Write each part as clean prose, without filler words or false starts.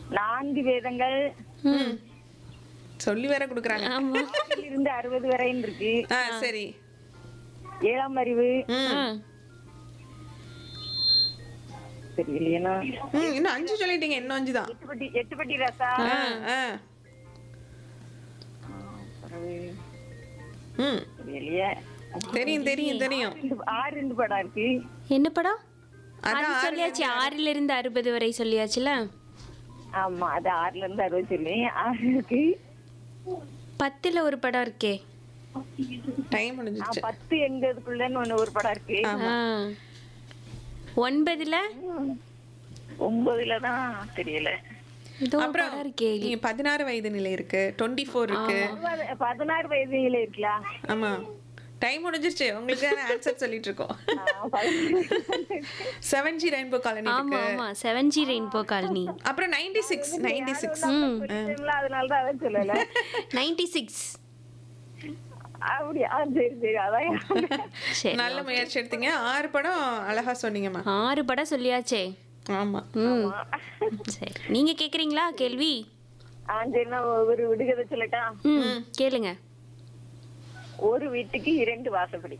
4 வேதங்கள் சொல்லி வேற குடுக்குறாங்க. ஆமா. இருந்து 60 வரைன்னு இருக்கு. சரி. 7ஆம் அறிவு ம். தெரியலையா? இன்னும் 5 சொல்லிட்டீங்க. இன்னும் 5 தான். எட்டுப்பட்டி ரசா. ஆ. ம். தெரியலையே. தெரியும். 6 படம் இருக்கு. என்ன படம்? அதான் அது சொல்லியாச்சு. 6ல இருந்து 60 வரை சொல்லியாச்சுல. ஆமா, அது 6ல இருந்து 60 சொல்லி 6 இருக்கு. 10ல ஒரு படம் இருக்கே. டைம் முடிஞ்சிருச்சு. 10 எங்கதுக்குள்ளன்னு ஒரு படம் இருக்கு. 9ல 9ல தான் தெரியல. ஏதோ ஒரு அப்புறம் படம் இருக்கே. நீங்க 16 வயது நிலை இருக்கு, 24 இருக்கு. 16 வயதுல இருக்கலாம். ஆமா, டைம் முடிஞ்சிருச்சு. உங்களுக்கு ஆன்சர் சொல்லிட்டு இருக்கோம். 7G ரெயின்போ காலனி ஆமா இருக்கு. ஆமா 7G ரெயின்போ காலனி. அப்புறம் 96 அதனாலதான் அதை சொல்லல. 96. அப்படியா? சரி அதான். சரி, நல்ல முயற்சி எடுத்தீங்க. 6 படம் அழகா சொன்னீங்கம்மா. 6 படம் சொல்லியாச்சே. ஆமா. சரி, நீங்க கேக்குறீங்களா கேள்வி? சரி, நான் ஒரு விடுகதை சொல்லட்டா? கேளுங்க. ஒரு வீட்டுக்கு 2 வாசப்படி.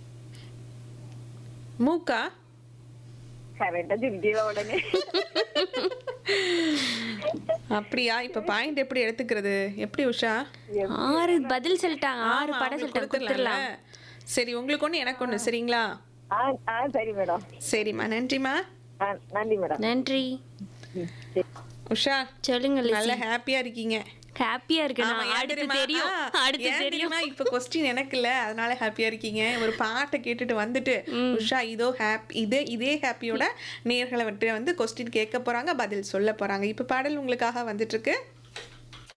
மூக்கா? கரெக்டா சொல்லிட்டீங்க உடனே. அப்படியா? இப்ப பாயிண்ட் எப்படி எடுத்துக்கிறது? எப்படி உஷா? 6 பதில் சொல்லிட்டாங்க. 6 படம் உங்களுக்கு சொல்லிட்டாங்க. கொடுத்துடலாம். சரி, உங்களுக்கு ஒண்ணு எனக்கு ஒண்ணு. சரிங்களா? சரி மேடம். சரிம்மா, நன்றிம்மா. நன்றி மேடம். நன்றி. உஷா, சொல்லுங்க. நல்ல ஹாப்பியா இருக்கீங்க. ஹாப்பியா இருக்கு. ஆமா, நான் ஏன் அடுத்து தெரியுமா? தெரியும். அடுத்து ஏன் தெரியும். தெரியுமா? இப்ப கொஸ்டின் எனக்கு இல்ல, அதனால ஹாப்பியா இருக்கீங்க. ஒரு பாட்டை கேட்டுட்டு வந்துட்டு உஷா இதே ஹாப்பியோட நேர்களை விட்டு வந்து கொஸ்டின் கேட்க போறாங்க, பதில் சொல்ல போறாங்க. இப்ப பாடல் உங்களுக்காக வந்துட்டு இருக்கு.